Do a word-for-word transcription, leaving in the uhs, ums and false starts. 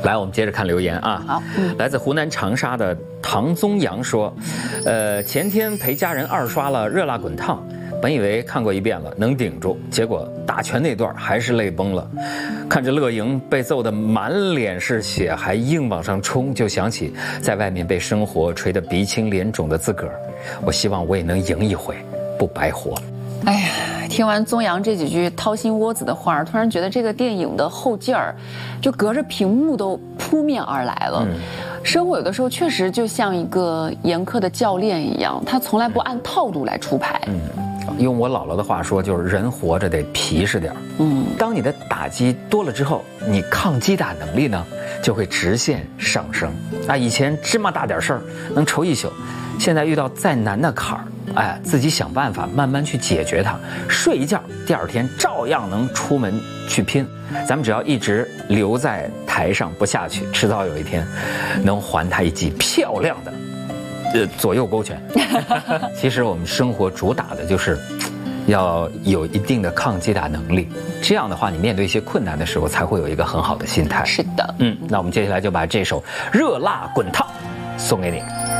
来，我们接着看留言啊。 好，嗯、 来自湖南长沙的唐宗阳说，呃，前天陪家人二刷了《热辣滚烫》，本以为看过一遍了能顶住，结果打拳那段还是泪崩了。看着乐莹被揍得满脸是血，还硬往上冲，就想起在外面被生活捶得鼻青脸肿的自个儿。我希望我也能赢一回，不白活。 哎呀，听完宗阳这几句掏心窝子的话，突然觉得这个电影的后劲儿，就隔着屏幕都扑面而来了。嗯、生活有的时候确实就像一个严苛的教练一样，他从来不按套路来出牌。 嗯，用我姥姥的话说，就是人活着得皮实点。嗯，当你的打击多了之后，你抗击打能力呢就会直线上升。啊，以前芝麻大点事儿能愁一宿，现在遇到再难的坎儿，哎，自己想办法慢慢去解决它，睡一觉，第二天照样能出门去拼。咱们只要一直留在台上不下去，迟早有一天能还他一记漂亮的呃左右勾拳。其实我们生活主打的就是要有一定的抗击打能力，这样的话你面对一些困难的时候才会有一个很好的心态。 是的， 嗯，那我们接下来就把这首《热辣滚烫》送给你。